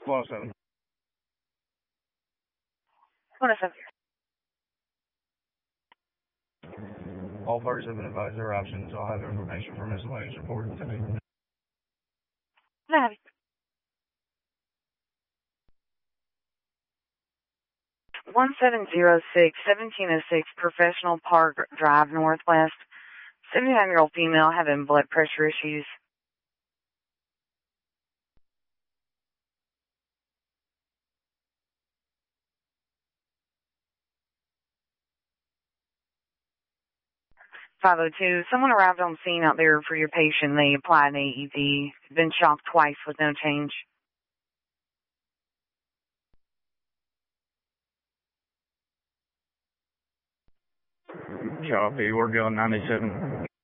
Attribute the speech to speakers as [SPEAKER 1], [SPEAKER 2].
[SPEAKER 1] 107.
[SPEAKER 2] 107.
[SPEAKER 1] All parties have been advised their options. I'll have information from Ms. Williams reported to me.
[SPEAKER 2] Can I have you? 1706, 1706 Professional Park Drive, Northwest. 79-year-old female having blood pressure issues. .502. Someone arrived on scene out there for your patient. They applied an AED. Been shocked twice with no change.
[SPEAKER 1] Copy. We're going 97.